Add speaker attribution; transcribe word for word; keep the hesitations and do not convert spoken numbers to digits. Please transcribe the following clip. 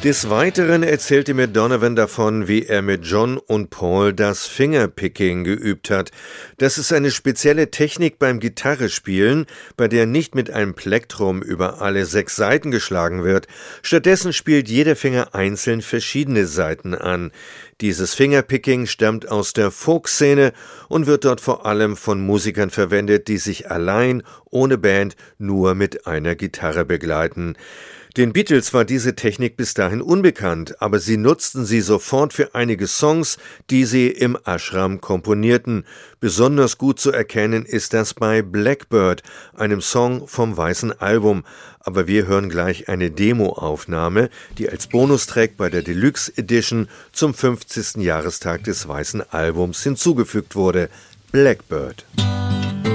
Speaker 1: Des Weiteren erzählte mir Donovan davon, wie er mit John und Paul das Fingerpicking geübt hat. Das ist eine spezielle Technik beim Gitarrespielen, bei der nicht mit einem Plektrum über alle sechs Saiten geschlagen wird. Stattdessen spielt jeder Finger einzeln verschiedene Saiten an. Dieses Fingerpicking stammt aus der Folkszene und wird dort vor allem von Musikern verwendet, die sich allein, ohne Band, nur mit einer Gitarre begleiten. Den Beatles war diese Technik bis dahin unbekannt, aber sie nutzten sie sofort für einige Songs, die sie im Ashram komponierten. Besonders gut zu erkennen ist das bei Blackbird, einem Song vom Weißen Album. Aber wir hören gleich eine Demoaufnahme, die als Bonustrack bei der Deluxe Edition zum fünfzigsten Jahrestag des Weißen Albums hinzugefügt wurde. Blackbird.